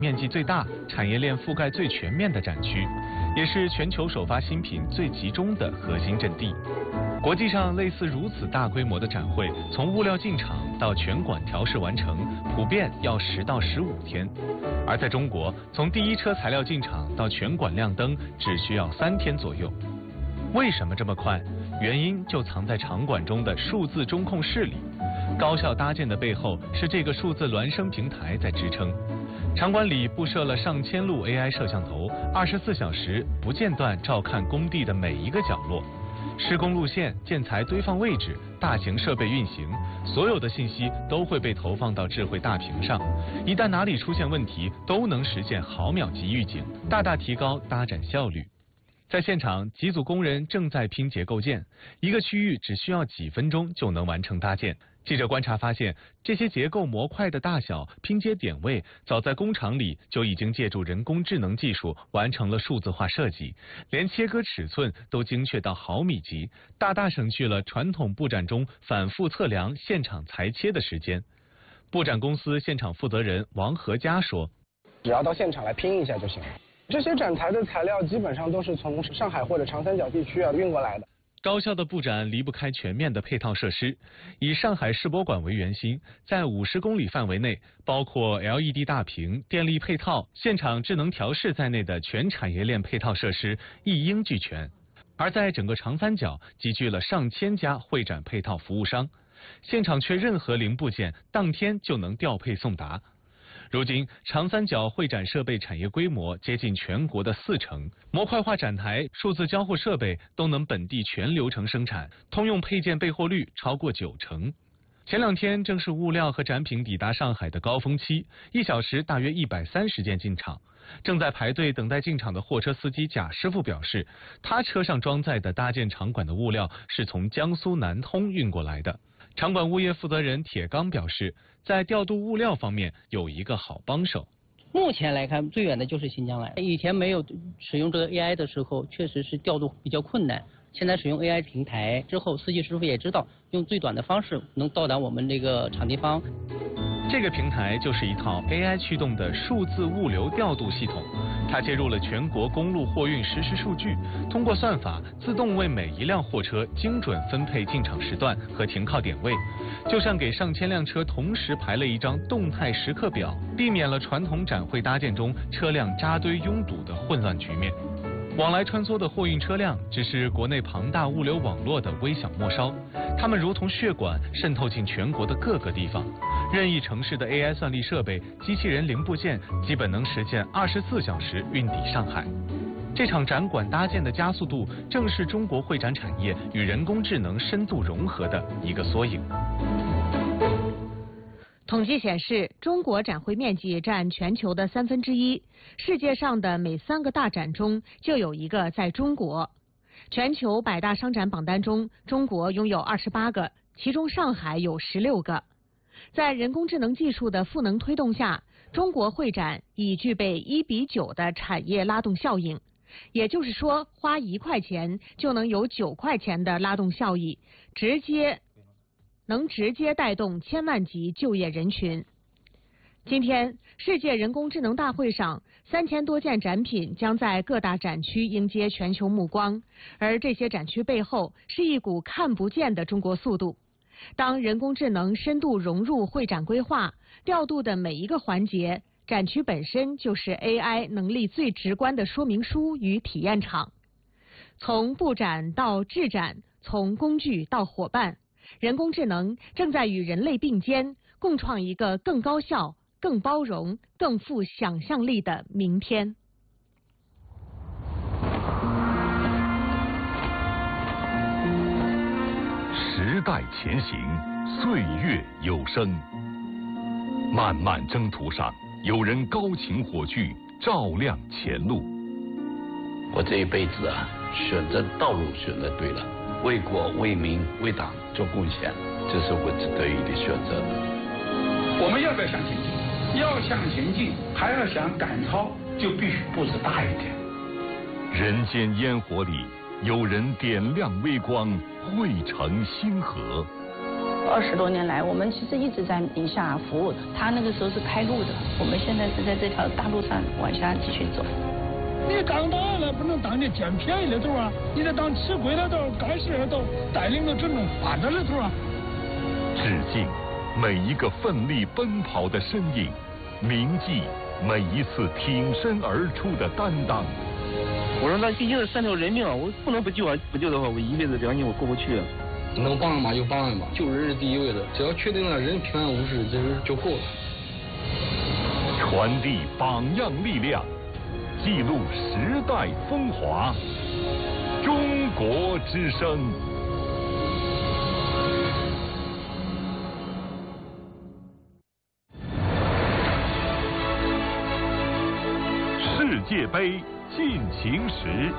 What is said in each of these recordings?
面积最大、产业链覆盖最全面的展区，也是全球首发新品最集中的核心阵地。国际上类似如此大规模的展会，从物料进场到全馆调试完成，普遍要10到15天；而在中国，从第一车材料进场到全馆亮灯，只需要3天左右。为什么这么快？原因就藏在场馆中的数字中控室里。高效搭建的背后是这个数字孪生平台在支撑。场馆里布设了上千路 AI 摄像头，24小时不间断照看工地的每一个角落。施工路线、建材堆放位置、大型设备运行，所有的信息都会被投放到智慧大屏上。一旦哪里出现问题，都能实现毫秒级预警，大大提高搭展效率。在现场，几组工人正在拼结构件，一个区域只需要几分钟就能完成搭建。记者观察发现，这些结构模块的大小、拼接点位，早在工厂里就已经借助人工智能技术完成了数字化设计，连切割尺寸都精确到毫米级，大大省去了传统布展中反复测量、现场裁切的时间。布展公司现场负责人王和佳说：“ 只要到现场来拼一下就行了。这些展台的材料基本上都是从上海或者长三角地区运过来的。” 高效的布展离不开全面的配套设施。以上海世博馆为圆心，在50公里范围内，包括 LED 大屏、电力配套、现场智能调试在内的全产业链配套设施一应俱全。而在整个长三角集聚了上千家会展配套服务商，现场缺任何零部件，当天就能调配送达。如今，长三角会展设备产业规模接近全国的40%，模块化展台、数字交互设备都能本地全流程生产，通用配件备货率超过90%。前2天正是物料和展品抵达上海的高峰期，1小时大约130件进场。正在排队等待进场的货车司机贾师傅表示，他车上装载的搭建场馆的物料是从江苏南通运过来的。场馆物业负责人铁刚表示，在调度物料方面有一个好帮手。 目前来看，最远的就是新疆来。以前没有使用这个 AI 的时候，确实是调度比较困难。现在使用 AI 平台之后，司机师傅也知道用最短的方式能到达我们这个场地方。 这个平台就是一套 AI 驱动的数字物流调度系统，它接入了全国公路货运实时数据，通过算法自动为每一辆货车精准分配进场时段和停靠点位，就像给上千辆车同时排了一张动态时刻表，避免了传统展会搭建中车辆扎堆拥堵的混乱局面。往来穿梭的货运车辆只是国内庞大物流网络的微小末梢，它们如同血管渗透进全国的各个地方。任意城市的 AI 算力设备、机器人零部件基本能实现24小时运抵上海。这场展馆搭建的加速度，正是中国会展产业与人工智能深度融合的一个缩影。 统计显示，中国展会面积占全球的1/3，世界上的每3个大展中就有一个在中国。全球100大商展榜单中，中国拥有28个，其中上海有16个。在人工智能技术的赋能推动下，中国会展已具备1:9的产业拉动效应。也就是说，花1块钱就能有9块钱的拉动效益，能直接带动千万级就业人群。今天，世界人工智能大会上，3000多件展品将在各大展区迎接全球目光，而这些展区背后是一股看不见的中国速度。当人工智能深度融入会展规划，调度的每一个环节，展区本身就是 AI 能力最直观的说明书与体验场。从布展到制展，从工具到伙伴，人工智能正在与人类并肩，共创一个更高效、更包容、更富想象力的明天。 时代前行，岁月有声。漫漫征途上，有人高擎火炬，照亮前路。 我这一辈子选择道路选择对了，为国为民为党做贡献，这是我得以的选择。 我们要不要向前进？要向前进，还要想赶超，就必须步子大一点。 人间烟火里，有人点亮微光，汇成星河。 20多年来，我们其实一直在宁夏服务的。他那个时候是开路的，我们现在是在这条大路上往下继续走。 你当大了不能当你捡便宜的头啊，你得当吃亏的头、干事的头，带领着整种发展的头啊。 致敬每一个奋力奔跑的身影，铭记每一次挺身而出的担当。 我说那毕竟是3条人命啊，我不能不救啊！不救的话，我一辈子良心我过不去啊。 能帮忙就帮忙吧，救人是第一位的，只要确定了人平安无事，这就够了。 传递榜样力量，记录时代风华。中国之声。世界杯进行时。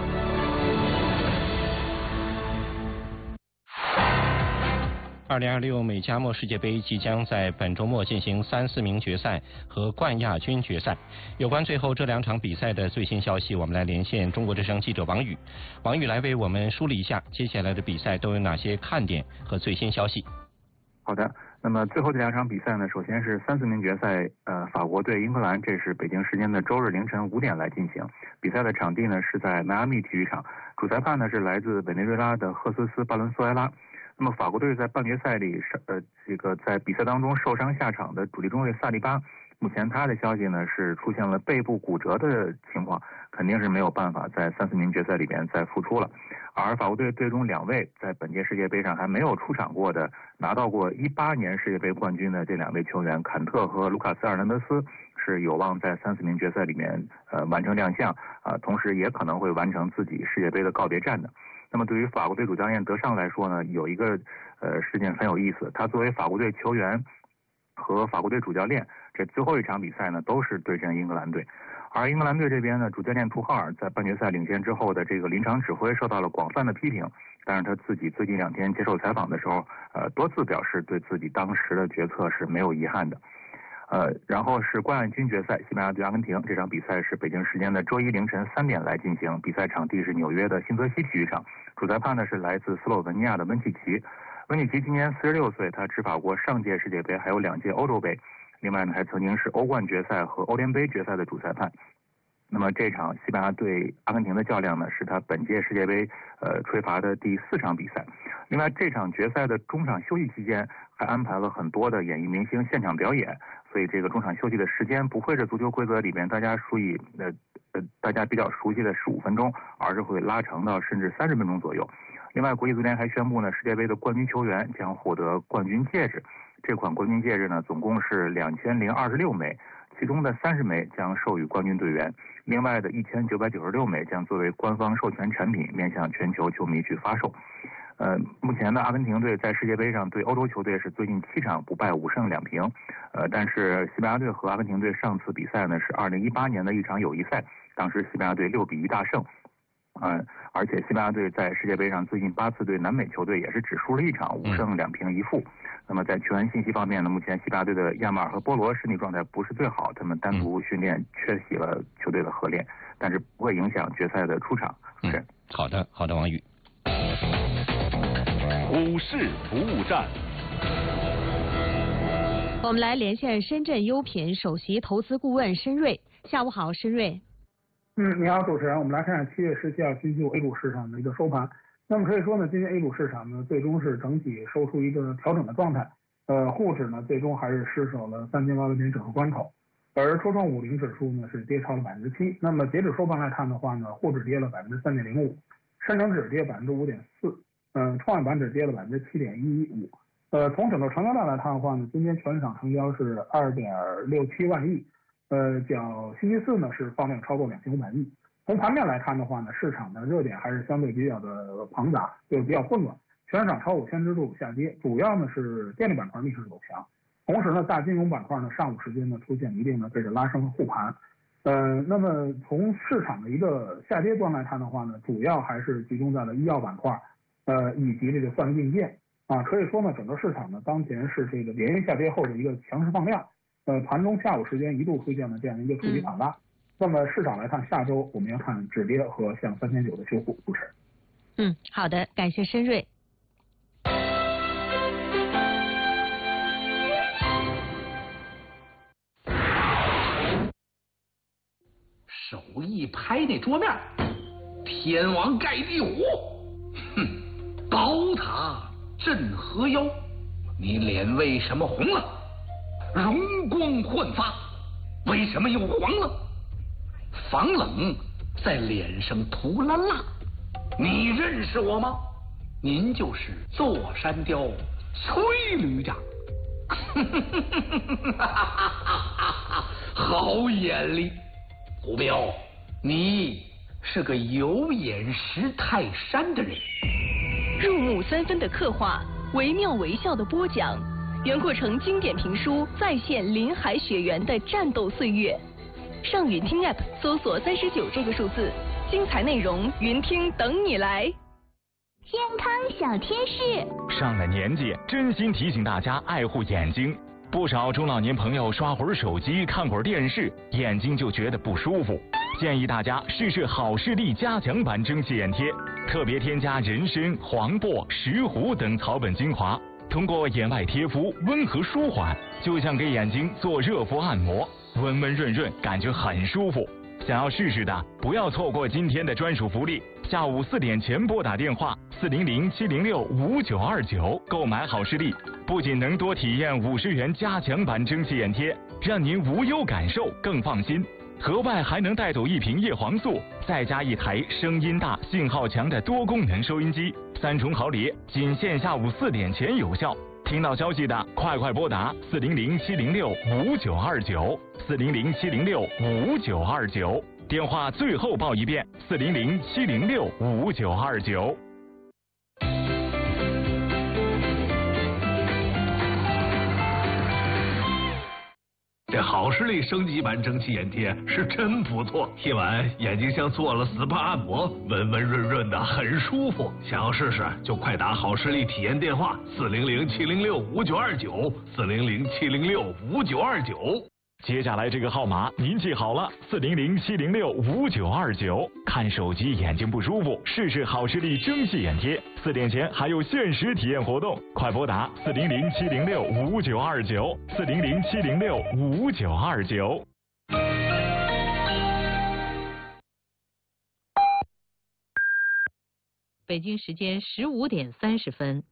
2026美加墨世界杯即将在本周末进行3、4名决赛和冠亚军决赛。有关最后这2场比赛的最新消息，我们来连线中国之声记者王宇。王宇来为我们梳理一下接下来的比赛都有哪些看点和最新消息。 好的，那么最后这2场比赛呢，首先是3、4名决赛，法国对英格兰，这是北京时间的周日凌晨5点来进行。比赛的场地呢是在迈阿密体育场，主裁判呢是来自委内瑞拉的赫斯斯·巴伦苏埃拉。那么法国队在半决赛里在比赛当中受伤下场的主力中卫萨利巴，目前他的消息呢是出现了背部骨折的情况，肯定是没有办法在3、4名决赛里边再复出了。而法国队队中2位在本届世界杯上还没有出场过的，拿到过18年世界杯冠军的这2位球员坎特和卢卡斯·尔南德斯是有望在3、4名决赛里面完成亮相同时也可能会完成自己世界杯的告别战的。那么对于法国队主教练德尚来说呢，有一个事件很有意思，他作为法国队球员和法国队主教练，这最后一场比赛呢都是对阵英格兰队。而英格兰队这边呢，主教练图赫尔在半决赛领先之后的这个临场指挥受到了广泛的批评，但是他自己最近2天接受采访的时候，多次表示对自己当时的决策是没有遗憾的。然后是冠亚军决赛，西班牙对阿根廷，这场比赛是北京时间的周一凌晨3点来进行，比赛场地是纽约的新泽西体育场，主裁判呢是来自斯洛文尼亚的温契奇。温契奇今年46岁，他执法过上届世界杯，还有2届欧洲杯，另外呢还曾经是欧冠决赛和欧联杯决赛的主裁判。那么这场西班牙对阿根廷的较量呢，是他本届世界杯吹罚的第4场比赛。另外这场决赛的中场休息期间还安排了很多的演艺明星现场表演，所以这个中场休息的时间不会是足球规则里面大家比较熟悉的15分钟，而是会拉长到甚至30分钟左右。另外国际足联还宣布呢，世界杯的冠军球员将获得冠军戒指，这款冠军戒指呢总共是2026枚，其中的30枚将授予冠军队员，另外的1996枚将作为官方授权产品面向全球球迷去发售。目前呢，阿根廷队在世界杯上对欧洲球队是最近7场不败5胜2平，但是西班牙队和阿根廷队上次比赛呢是2018年的一场友谊赛，当时西班牙队6比1大胜。而且西班牙队在世界杯上最近8次对南美球队也是只输了1场，5胜2平1负。那么在球员信息方面呢，目前西班牙队的亚马尔和波罗身体状态不是最好，他们单独训练缺席了球队的合练，但是不会影响决赛的出场。是好的，王宇。 股市服务站， 我们来连线深圳优品首席投资顾问申瑞。下午好，申瑞。 你好，主持人。我们来看7月17号星期五 A 股市场的一个收盘。那么可以说呢，今天 A 股市场呢，最终是整体收出一个调整的状态。沪指呢，最终还是失守了3800点整数关口，而科创50指数呢是跌超了7%。那么截止收盘来看的话呢，沪指跌了3.05%，深成指跌5.4%。创业板指跌了7.15%。从整个成交量来看的话呢，今天全市场成交是2.67万亿，较星期四呢是放量超过2500亿。从盘面来看的话呢，市场的热点还是相对比较的庞杂，就是比较混乱。全市场超5000指数下跌，主要呢是电力板块逆势走强，同时呢大金融板块呢上午时间呢出现一定的这个拉升和护盘。那么从市场的一个下跌端来看的话呢，主要还是集中在了医药板块。以及这个算力硬件可以说呢，整个市场呢当前是这个连续下跌后的一个强势放量，盘中下午时间一度出现了这样一个触底反拉。那么市场来看，下周我们要看止跌和向3900的修复。主持人。 好的，感谢申瑞。 手一拍那桌面，天王盖地虎，哼，宝塔镇河妖，你脸为什么红了？容光焕发，为什么又黄了？防冷在脸上涂了蜡，你认识我吗？您就是座山雕崔旅长。好眼力，胡彪，你是个有眼识泰山的人。 入木3分的刻画，惟妙惟肖的播讲，袁阔成经典评书再现林海雪原的战斗岁月。上云听 App 搜索39这个数字，精彩内容云听等你来。 健康小贴士： 上了年纪，真心提醒大家爱护眼睛。不少中老年朋友刷会儿手机、看会儿电视，眼睛就觉得不舒服。建议大家试试好视力加强版蒸汽眼贴，特别添加人参、黄柏、石斛等草本精华，通过眼外贴敷温和舒缓，就像给眼睛做热敷按摩，温温润润，感觉很舒服。想要试试的，不要错过今天的专属福利。下午4点前拨打电话400-706-5929购买好视力，不仅能多体验50元加强版蒸汽眼贴，让您无忧感受更放心。额外还能带走1瓶叶黄素，再加1台声音大、信号强的多功能收音机，3重好礼，仅限下午4点前有效。听到消息的，快拨打400-706-5929 400-706-5929，电话最后报一遍400-706-5929。 这好视力升级版蒸汽眼贴是真不错，贴完眼睛像做了 SPA 按摩，温温润润的，很舒服。想要试试就快打好视力体验电话400-706-5929 400-706-5929。 接下来这个号码您记好了，400-706-5929。看手机眼睛不舒服，试试好视力蒸汽眼贴，4点前还有限时体验活动，快拨打400-706-5929 400-706-5929。 北京时间15点30分。